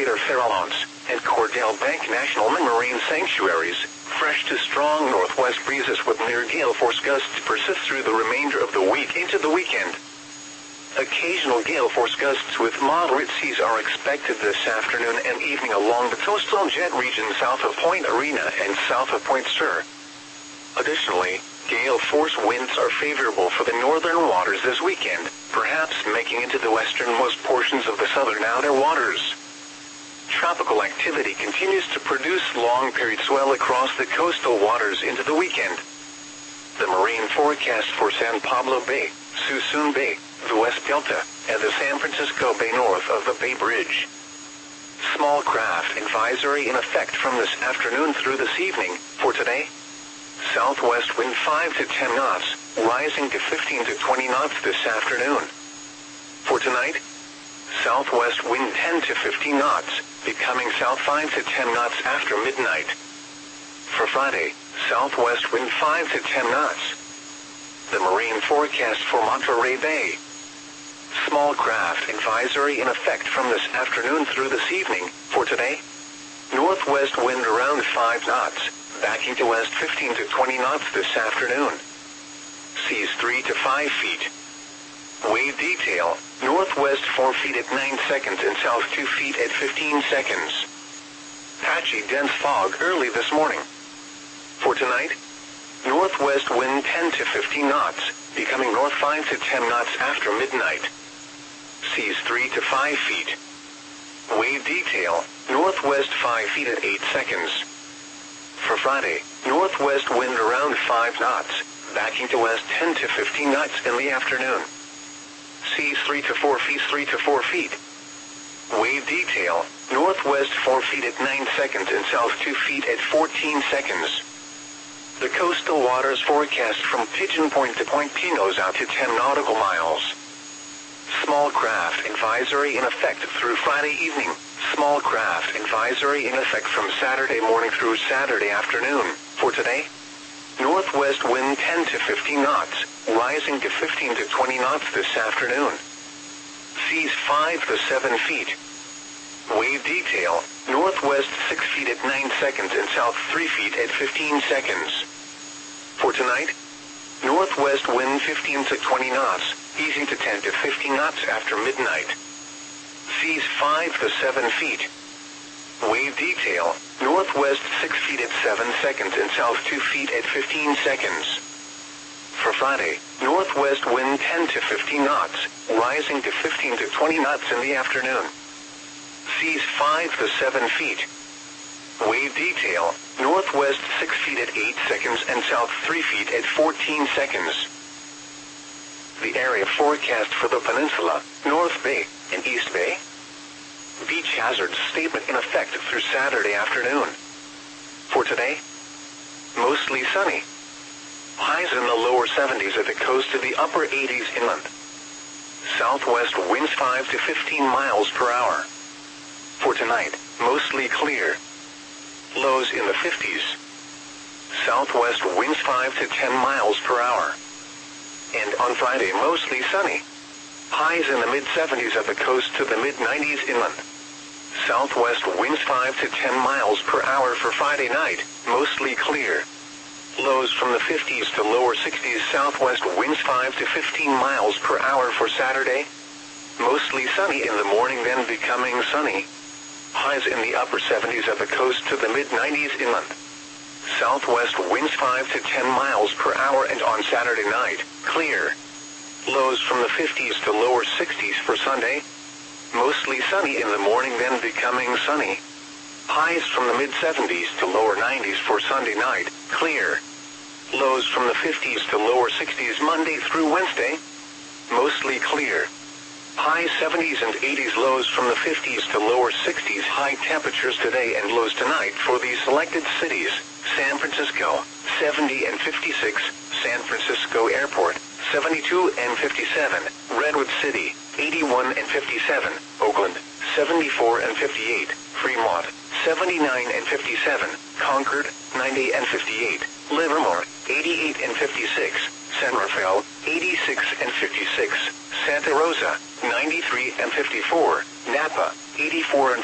Crater Farallones, and Cordell Bank National Marine Sanctuaries. Fresh to strong northwest breezes with near gale force gusts persist through the remainder of the week into the weekend. Occasional gale force gusts with moderate seas are expected this afternoon and evening along the coastal jet region south of Point Arena and south of Point Sur. Additionally, gale force winds are favorable for the northern waters this weekend, perhaps making into the westernmost portions of the southern outer waters. Tropical activity continues to produce long-period swell across the coastal waters into the weekend. The marine forecast for San Pablo Bay, Suisun Bay, the West Delta, and the San Francisco Bay north of the Bay Bridge. Small craft advisory in effect from this afternoon through this evening. For today, southwest wind 5 to 10 knots, rising to 15 to 20 knots this afternoon. For tonight, southwest wind 10 to 15 knots, becoming south 5 to 10 knots after midnight. For Friday, southwest wind 5 to 10 knots. The marine forecast for Monterey Bay. Small craft advisory in effect from this afternoon through this evening. For today, northwest wind around 5 knots, backing to west 15 to 20 knots this afternoon. Seas 3 to 5 feet. Wave detail, northwest 4 feet at 9 seconds and south 2 feet at 15 seconds. Patchy dense fog early this morning. For tonight, northwest wind 10 to 15 knots, becoming north 5 to 10 knots after midnight. Seas 3 to 5 feet. Wave detail, northwest 5 feet at 8 seconds. For Friday, northwest wind around 5 knots, backing to west 10 to 15 knots in the afternoon. Seas 3 to 4 feet, 3 to 4 feet. Wave detail, northwest 4 feet at 9 seconds and south 2 feet at 14 seconds. The coastal waters forecast from Pigeon Point to Point Pinos out to 10 nautical miles. Small craft advisory in effect through Friday evening. Small craft advisory in effect from Saturday morning through Saturday afternoon. For today, northwest wind 10 to 15 knots, rising to 15 to 20 knots this afternoon. Seas 5 to 7 feet. Wave detail, northwest 6 feet at 9 seconds and south 3 feet at 15 seconds. For tonight, northwest wind 15 to 20 knots, easing to 10 to 15 knots after midnight. Seas 5 to 7 feet. Wave detail, northwest 6 feet at 7 seconds and south 2 feet at 15 seconds. For Friday, northwest wind 10 to 15 knots, rising to 15 to 20 knots in the afternoon. Seas 5 to 7 feet. Wave detail, northwest 6 feet at 8 seconds and south 3 feet at 14 seconds. The area forecast for the peninsula, North Bay, and East Bay. Beach hazard statement in effect through Saturday afternoon. For today, mostly sunny. Highs in the lower 70s at the coast to the upper 80s inland. Southwest winds 5 to 15 miles per hour. For tonight, mostly clear. Lows in the 50s. Southwest winds 5 to 10 miles per hour. And on Friday, mostly sunny. Highs in the mid-70s at the coast to the mid-90s inland. Southwest winds 5 to 10 miles per hour for Friday night, mostly clear. Lows from the 50s to lower 60s. Southwest winds 5 to 15 miles per hour for Saturday. Mostly sunny in the morning, then becoming sunny. Highs in the upper 70s at the coast to the mid-90s inland. Southwest winds 5 to 10 miles per hour, and on Saturday night, clear. Lows from the 50s to lower 60s for Sunday. Mostly sunny in the morning, then becoming sunny. Highs from the mid-70s to lower 90s for Sunday night, clear. Lows from the 50s to lower 60s Monday through Wednesday. Mostly clear. High 70s and 80s, lows from the 50s to lower 60s. High temperatures today and lows tonight for these selected cities. San Francisco, 70 and 56. San Francisco Airport, 72 and 57. Redwood City, 81 and 57. Oakland, 74 and 58. Fremont, 79 and 57. Concord, 90 and 58. Livermore, 88 and 56. San Rafael, 86 and 56. Santa Rosa, 93 and 54. Napa, 84 and